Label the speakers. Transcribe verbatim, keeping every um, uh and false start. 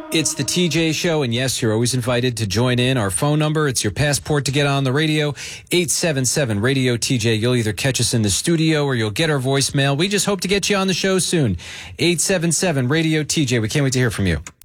Speaker 1: It's the T J Show, and yes, you're always invited to join in. Our phone number, it's your passport to get on the radio, eight seven seven radio T J. You'll either catch us in the studio or you'll get our voicemail. We just hope to get you on the show soon. eight seven seven radio T J. We can't wait to hear from you.